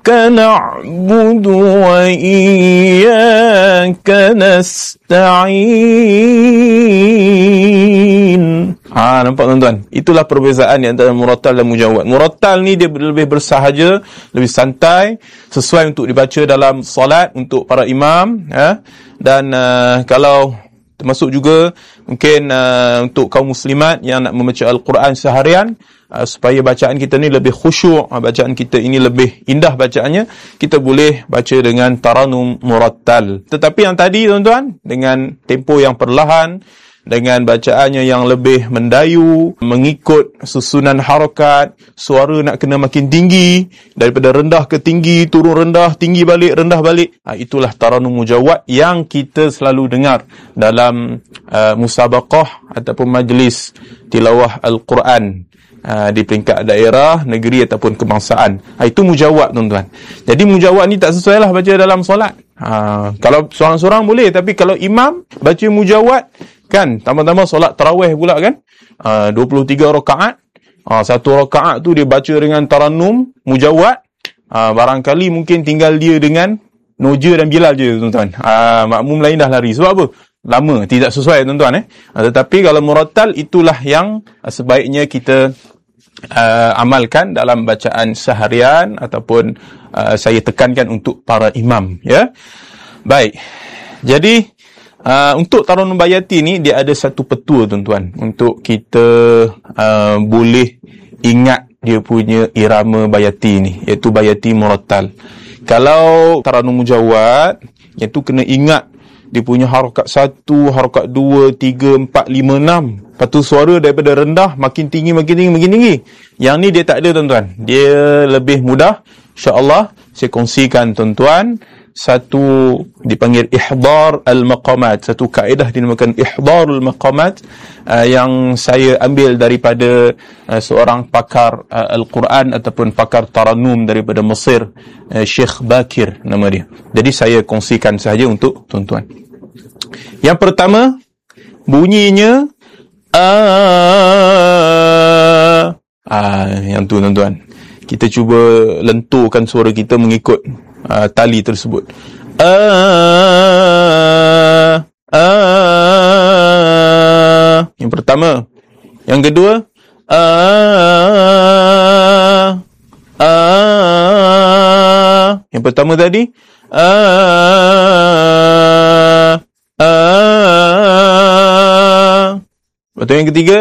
na'budu wa iyyaka nasta'in. Nampak tuan-tuan? Itulah perbezaan di antara murattal dan mujawwad. Murattal ni dia lebih bersahaja, lebih santai, sesuai untuk dibaca dalam solat untuk para imam, dan kalau termasuk juga mungkin untuk kaum muslimat yang nak membaca Al-Quran seharian, supaya bacaan kita ni lebih khusyuk, bacaan kita ini lebih indah bacaannya, kita boleh baca dengan taranum murattal. Tetapi yang tadi tuan-tuan, dengan tempo yang perlahan, dengan bacaannya yang lebih mendayu, mengikut susunan harakat, suara nak kena makin tinggi, daripada rendah ke tinggi, turun rendah, tinggi balik, rendah balik. Itulah taranum mujawwad yang kita selalu dengar dalam musabaqah ataupun majlis tilawah Al-Quran di peringkat daerah, negeri ataupun kebangsaan. Itu mujawwad tuan-tuan. Jadi mujawwad ni tak sesuai lah baca dalam solat. Kalau seorang-seorang boleh, tapi kalau imam baca mujawwad, kan, tambah-tambah solat tarawih pula kan, 23 rakaat, satu rakaat tu dia baca dengan taranum mujawwad, barangkali mungkin tinggal dia dengan Noja dan Bilal je tuan-tuan. Makmum lain dah lari. Sebab apa? Lama, tidak sesuai tuan-tuan. Tetapi kalau murattal, itulah yang sebaiknya kita amalkan dalam bacaan seharian, ataupun saya tekankan untuk para imam, ya. Baik. Jadi untuk taranum bayati ni, dia ada satu petua tuan-tuan, untuk kita boleh ingat dia punya irama bayati ni, iaitu bayati murattal. Kalau taranum mujawwad, iaitu kena ingat dia punya harakat 1, harakat 2, 3, 4, 5, 6. Lepas tu suara daripada rendah makin tinggi, makin tinggi, makin tinggi. Yang ni dia tak ada tuan-tuan. Dia lebih mudah. InsyaAllah saya kongsikan tuan-tuan satu dipanggil ihdar al-maqamat, satu kaedah dinamakan ihdar al-maqamat, yang saya ambil daripada seorang pakar Al-Quran ataupun pakar taranum daripada Mesir, Syekh Bakir nama dia. Jadi saya kongsikan sahaja untuk tuan-tuan. Yang pertama, bunyinya yang tu tuan-tuan. Kita cuba lenturkan suara kita mengikut tali tersebut. Yang pertama. Yang kedua, yang pertama tadi, betul. Yang ketiga,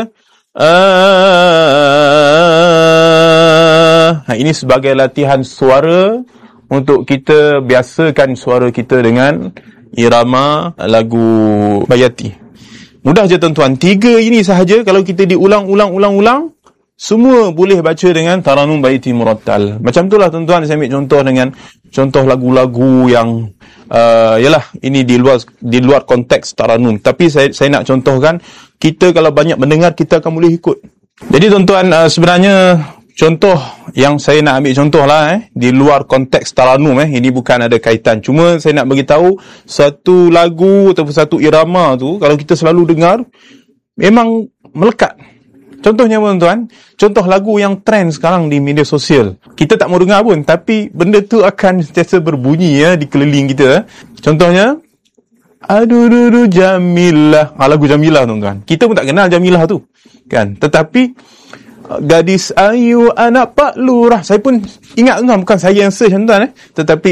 ini sebagai latihan suara untuk kita biasakan suara kita dengan irama lagu bayati. Mudah je tuan-tuan. 3 ini sahaja kalau kita diulang-ulang, semua boleh baca dengan taranum bayati murattal. Macam itulah tuan-tuan, saya ambil contoh dengan contoh lagu-lagu yang yalah, ini di luar konteks taranum. Tapi saya nak contohkan, kita kalau banyak mendengar, kita akan boleh ikut. Jadi tuan-tuan, sebenarnya contoh yang saya nak ambil contoh lah di luar konteks taranum, ini bukan ada kaitan. Cuma saya nak bagi tahu satu lagu ataupun satu irama tu, kalau kita selalu dengar, memang melekat. Contohnya tuan-tuan, contoh lagu yang trend sekarang di media sosial. Kita tak mau dengar pun, tapi benda tu akan sentiasa berbunyi di keliling kita. Contohnya, aduh Jamilah. Lagu Jamilah tuan-tuan. Kita pun tak kenal Jamilah tu, kan? Tetapi gadis ayu anak Pak Lurah, saya pun ingat tuan, bukan saya yang search tuan, tetapi